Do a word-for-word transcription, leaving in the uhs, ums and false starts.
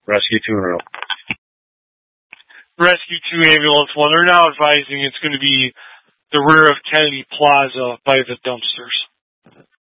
Rescue two en route. Rescue two Ambulance one. They're now advising it's going to be the rear of Kennedy Plaza by the dumpsters.